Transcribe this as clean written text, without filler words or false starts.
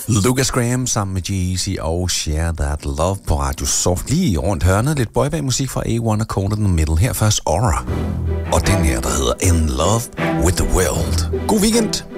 Lucas Graham sammen med G-Eazy og Share That Love på Radio Soft. Lige rundt hørnet lidt boyband-musik fra A1 og Cold in the Middle. Her først Aura. Og den her, der hedder In Love with the World. God weekend!